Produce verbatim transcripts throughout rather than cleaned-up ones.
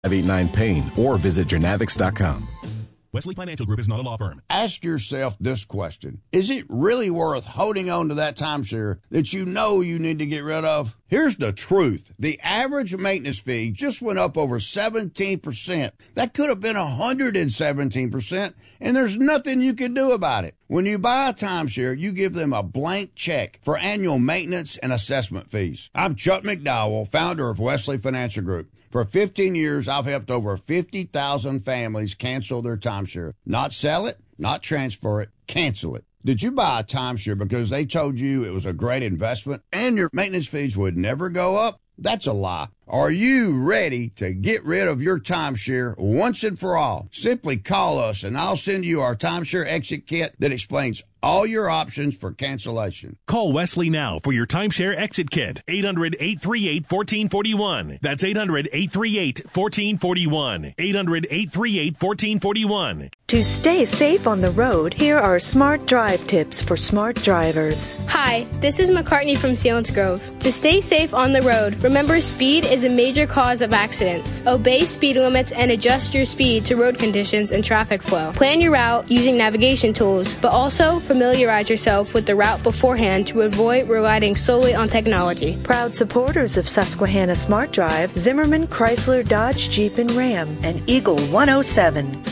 five eight nine pain or visit Genavix dot com. Wesley Financial Group is not a law firm. Ask yourself this question. Is it really worth holding on to that timeshare that you know you need to get rid of? Here's the truth. The average maintenance fee just went up over seventeen percent. That could have been one hundred seventeen percent, and there's nothing you can do about it. When you buy a timeshare, you give them a blank check for annual maintenance and assessment fees. I'm Chuck McDowell, founder of Wesley Financial Group. For fifteen years, I've helped over fifty thousand families cancel their timeshare. Not sell it, not transfer it, cancel it. Did you buy a timeshare because they told you it was a great investment and your maintenance fees would never go up? That's a lie. Are you ready to get rid of your timeshare once and for all? Simply call us and I'll send you our timeshare exit kit that explains all your options for cancellation. Call Wesley now for your timeshare exit kit. eight hundred, eight three eight, one four four one. That's eight hundred, eight three eight, one four four one. eight hundred, eight three eight, one four four one. To stay safe on the road, here are smart drive tips for smart drivers. Hi, this is McCartney from Selinsgrove. To stay safe on the road, remember speed is a major cause of accidents. Obey speed limits and adjust your speed to road conditions and traffic flow. Plan your route using navigation tools, but also familiarize yourself with the route beforehand to avoid relying solely on technology. Proud supporters of Susquehanna Smart Drive, Zimmerman, Chrysler, Dodge, Jeep, and Ram, and Eagle one oh seven.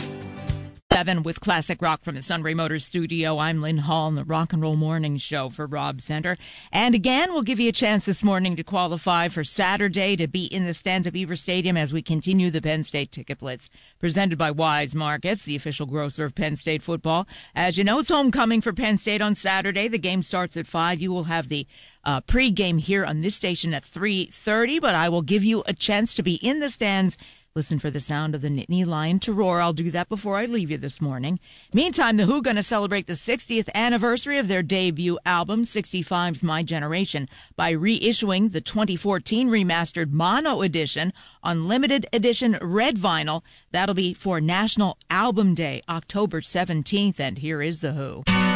Seven with classic rock from the Sunray Motors studio. I'm Lynn Hall in the Rock and Roll Morning Show for Rob Center. And again, we'll give you a chance this morning to qualify for Saturday to be in the stands at Beaver Stadium as we continue the Penn State Ticket Blitz, presented by Wise Markets, the official grocer of Penn State football. As you know, it's homecoming for Penn State on Saturday. The game starts at five. You will have the uh, pregame here on this station at three thirty, but I will give you a chance to be in the stands. Listen for the sound of the Nittany Lion to roar. I'll do that before I leave you this morning. Meantime, The Who going to celebrate the sixtieth anniversary of their debut album, sixty-five's My Generation, by reissuing the twenty fourteen remastered mono edition on limited edition red vinyl. That'll be for National Album Day, October seventeenth. And here is The Who.